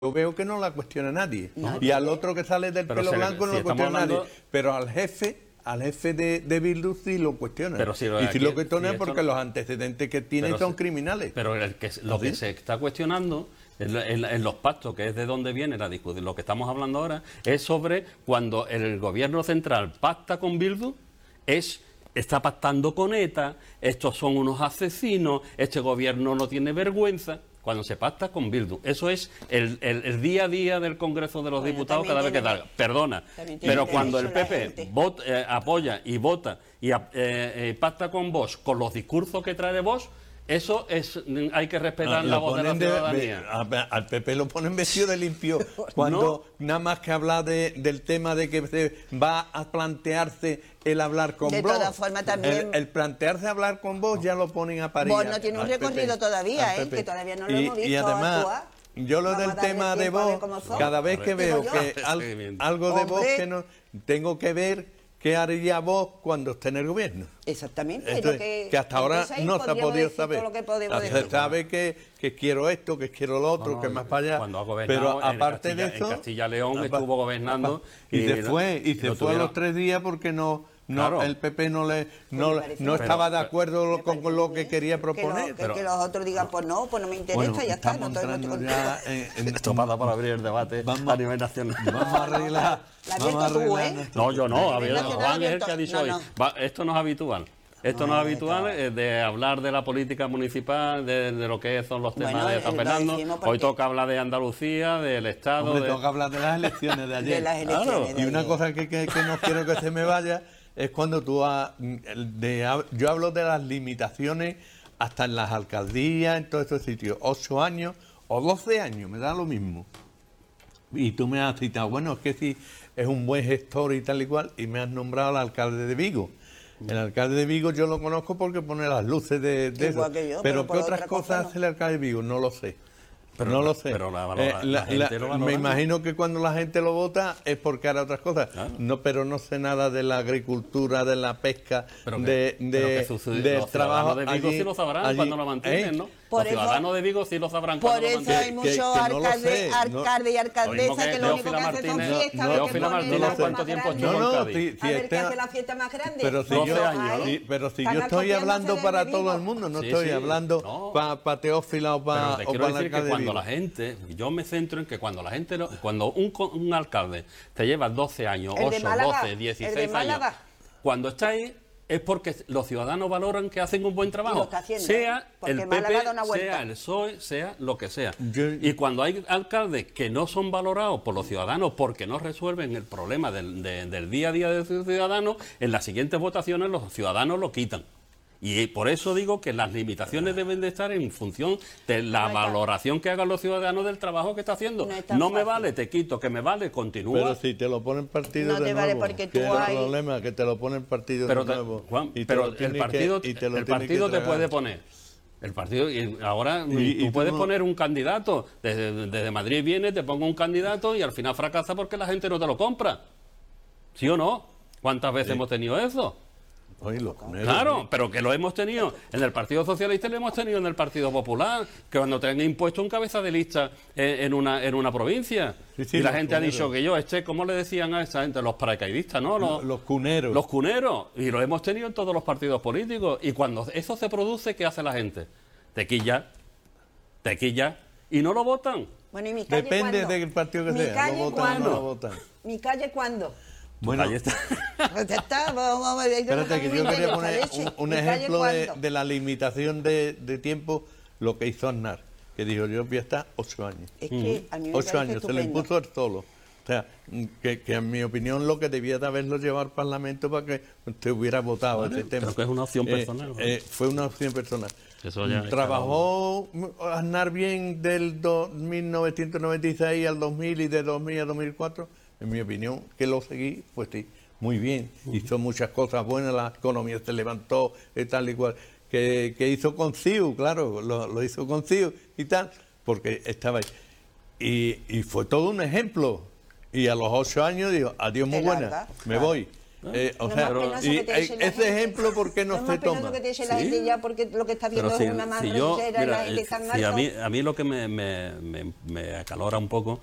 yo veo que no la cuestiona nadie. No. Y al otro que sale del pelo blanco no lo cuestiona nadie. Pero al jefe de Bildu sí lo cuestiona. Pero si y sí lo cuestiona porque los antecedentes que tiene son criminales. Pero lo que se está cuestionando en los pactos, que es de donde viene la discusión, lo que estamos hablando ahora, es sobre cuando el gobierno central pacta con Bildu, está pactando con ETA, estos son unos asesinos, este gobierno no tiene vergüenza. Cuando se pacta con Bildu, eso es el día a día del Congreso de los Diputados cada vez que salga. Perdona, pero cuando el PP apoya y vota y pacta con Vox, con los discursos que trae Vox, eso hay que respetar la voz de la ciudadanía. Al PP lo ponen vestido de limpio cuando nada más que habla del tema de que se va a plantearse el hablar con Vox. De todas formas también... El plantearse hablar con Vox ya lo ponen a parir. Vox no tiene un recorrido todavía, que todavía no lo hemos visto. Y además, actuar. Yo lo del tema de Vox, cada vez que veo que algo de Vox que no tengo que ver... ¿Qué haría Vox cuando esté en el gobierno? Exactamente. Entonces, que hasta ahora no se ha podido saber. Se sabe que quiero esto, que quiero lo otro, que más para allá. Cuando ha gobernado, pero aparte de eso... En Castilla-León estuvo gobernando... Y se fue a los 3 días porque claro. El PP no estaba de acuerdo con lo que quería proponer. Que los otros digan, pues no me interesa, ya está. Esto pasa para abrir el debate a nivel nacional. Vamos a arreglar. No, yo no. Juan es el que ha dicho hoy. Esto no es habitual. Esto no es habitual de hablar de la política municipal, de lo que son los temas de San Fernando. Hoy toca hablar de Andalucía, del Estado. Toca hablar de las elecciones de ayer. De las elecciones y una cosa que no quiero que se me vaya es cuando yo hablo de las limitaciones hasta en las alcaldías, en todos estos sitios. 8 años o 12 años, me da lo mismo. Y tú me has citado, bueno, es que si es un buen gestor y tal y cual, y me has nombrado al alcalde de Vigo. El alcalde de Vigo yo lo conozco porque pone las luces de eso. Pero ¿qué otras cosas hace el alcalde de Vigo? No lo sé. No lo sé. Pero la gente lo valora. Me imagino que cuando la gente lo vota es porque hará otras cosas. Claro. Pero no sé nada de la agricultura, de la pesca, del trabajo. Los ciudadanos de Vigo sí lo sabrán cuando lo mantienen, ¿no? Los ciudadanos de Vigo sí lo sabrán cuando lo mantienen. Por eso hay muchos alcaldes y alcaldesas que lo único que hacen son fiestas. Teófila Martínez, ¿cuánto tiempo estuvo en Cádiz? A ver qué hace la fiesta más grande. Pero si yo estoy hablando para todo el mundo, no estoy hablando para Teófila o para el alcalde de Vigo. La gente, yo me centro en que cuando la gente, cuando un alcalde te lleva 12 años, 8, 12, 16 años, cuando está ahí es porque los ciudadanos valoran que hacen un buen trabajo, sea el PP, sea el PSOE, sea lo que sea. Y cuando hay alcaldes que no son valorados por los ciudadanos porque no resuelven el problema del día a día de los ciudadanos, en las siguientes votaciones los ciudadanos lo quitan. Y por eso digo que las limitaciones deben de estar en función de la valoración que hagan los ciudadanos del trabajo que está haciendo. No me vale, te quito, que me vale, continúa. Pero si te lo ponen partido de nuevo, porque ¿qué es el problema? Que te lo ponen partido de nuevo. Juan, pero el partido te puede poner. El partido, y ahora tú puedes poner un candidato. Desde Madrid viene, te pongo un candidato y al final fracasa porque la gente no te lo compra. ¿Sí o no? ¿Cuántas veces hemos tenido eso? Claro, pero que lo hemos tenido en el Partido Socialista y lo hemos tenido en el Partido Popular, que cuando te han impuesto un cabeza de lista en una provincia y la gente ha dicho que ¿cómo le decían a esa gente? Los paracaidistas, ¿no? Los cuneros. Los cuneros, y lo hemos tenido en todos los partidos políticos, y cuando eso se produce, ¿qué hace la gente? Tequilla, y no lo votan. Bueno, ¿y mi calle depende cuándo? del partido que sea, lo votan o no lo votan. ¿Mi calle cuándo? Bueno, ahí está. Espérate, que yo quería poner un ejemplo de la limitación de tiempo, lo que hizo Aznar, que dijo, yo voy a estar 8 años. Es que a mí me 8 años, se lo impuso él solo. O sea, que en mi opinión lo que debía de haberlo llevado al Parlamento para que usted hubiera votado ese tema. Creo que es una opción personal. Fue una opción personal. Eso ya Trabajó Aznar bien del 1996 al 2000 y de 2000 a 2004. En mi opinión, que lo seguí, pues sí, muy bien. Hizo muchas cosas buenas, la economía se levantó, tal y cual. Que hizo con CIU, claro, lo hizo con CIU y tal, porque estaba ahí. Y fue todo un ejemplo. Y a los 8 años dijo, adiós, muy buena, me voy. O sea, y ese ejemplo, ¿por qué no se toma? Que te dice la gente ya, porque lo que está viendo es una más a mí lo que me acalora un poco